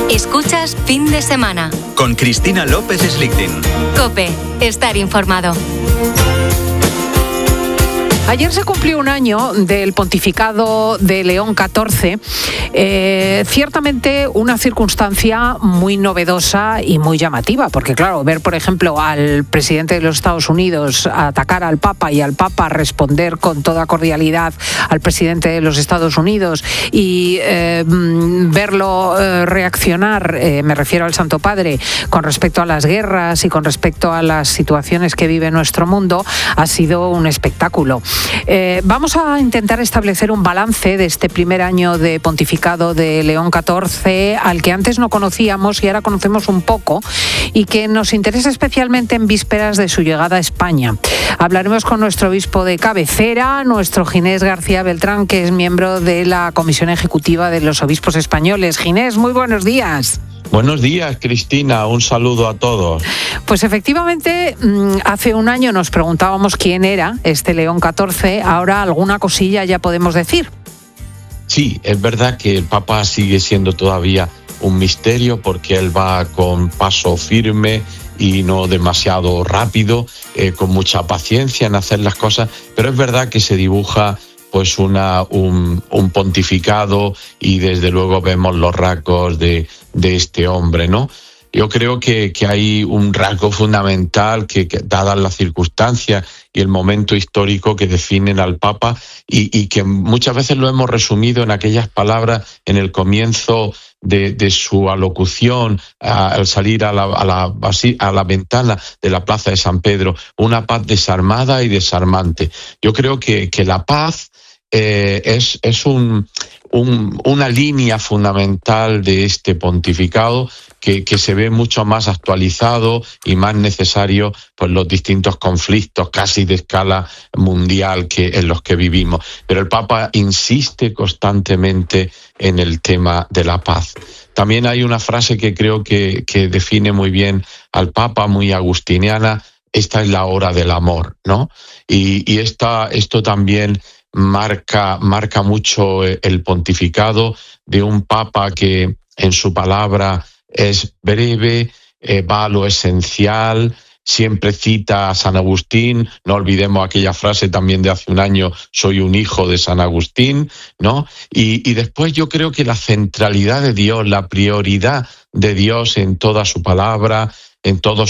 Escuchas Fin de Semana con Cristina López Slichting. COPE, estar informado. Ayer se cumplió un año del pontificado de León XIV, ciertamente una circunstancia muy novedosa y muy llamativa, porque claro, ver por ejemplo al presidente de los Estados Unidos atacar al Papa y al Papa responder con toda cordialidad al presidente de los Estados Unidos y verlo reaccionar, me refiero al Santo Padre, con respecto a las guerras y con respecto a las situaciones que vive nuestro mundo, ha sido un espectáculo. Vamos a intentar establecer un balance de este primer año de pontificado de León XIV, al que antes no conocíamos y ahora conocemos un poco, y que nos interesa especialmente en vísperas de su llegada a España. Hablaremos con nuestro obispo de cabecera, nuestro Ginés García Beltrán, que es miembro de la Comisión Ejecutiva de los Obispos Españoles. Ginés, muy buenos días. Buenos días, Cristina. Un saludo a todos. Pues efectivamente, hace un año nos preguntábamos quién era este León XIV. Ahora alguna cosilla ya podemos decir. Sí, es verdad que el Papa sigue siendo todavía un misterio porque él va con paso firme y no demasiado rápido, con mucha paciencia en hacer las cosas, pero es verdad que se dibuja pues un pontificado y desde luego vemos los rasgos de este hombre, ¿no? Yo creo que hay un rasgo fundamental que dadas las circunstancias y el momento histórico que definen al Papa y que muchas veces lo hemos resumido en aquellas palabras en el comienzo de su alocución al salir a la ventana de la Plaza de San Pedro, una paz desarmada y desarmante. Yo creo que la paz es una línea fundamental de este pontificado que se ve mucho más actualizado y más necesario por los distintos conflictos casi de escala mundial en los que vivimos. Pero el Papa insiste constantemente en el tema de la paz. También hay una frase que creo que define muy bien al Papa, muy agustiniana: esta es la hora del amor, ¿no? Y esto también marca mucho el pontificado de un Papa que en su palabra es breve, va a lo esencial, siempre cita a San Agustín. No olvidemos aquella frase también de hace un año: soy un hijo de San Agustín, ¿no? Y después yo creo que la centralidad de Dios, la prioridad de Dios en toda su palabra, en todos